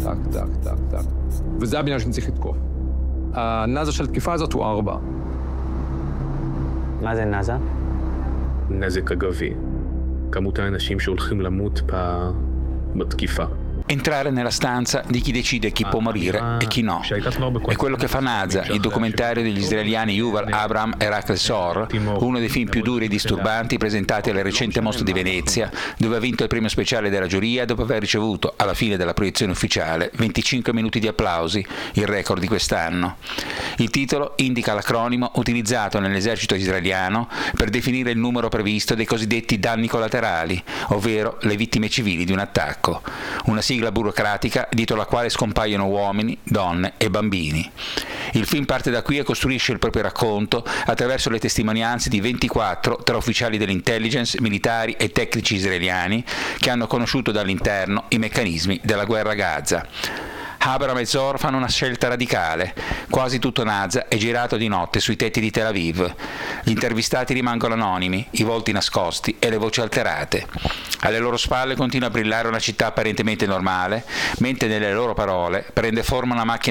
טק. וזה הבניין שאני צריך לתקוף. הנאזה של התקיפה הזאת הוא 4. מה זה נאזה? נזק אגבי. כמות האנשים שהולכים למות בתקיפה. Entrare nella stanza di chi decide chi può morire e chi no. È quello che fa Naza, il documentario degli israeliani Yuval Abraham e Rachel Sor, uno dei film più duri e disturbanti presentati alla recente Mostra di Venezia, dove ha vinto il premio speciale della giuria dopo aver ricevuto, alla fine della proiezione ufficiale, 25 minuti di applausi, il record di quest'anno. Il titolo indica l'acronimo utilizzato nell'esercito israeliano per definire il numero previsto dei cosiddetti danni collaterali, ovvero le vittime civili di un attacco. Una sigla burocratica dietro la quale scompaiono uomini, donne e bambini. Il film parte da qui e costruisce il proprio racconto attraverso le testimonianze di 24 tra ufficiali dell'intelligence, militari e tecnici israeliani che hanno conosciuto dall'interno i meccanismi della guerra a Gaza. Abraham e Zor fanno una scelta radicale. Quasi tutto Naza è girato di notte sui tetti di Tel Aviv. Gli intervistati rimangono anonimi, i volti nascosti e le voci alterate. Alle loro spalle continua a brillare una città apparentemente normale, mentre nelle loro parole prende forma una macchina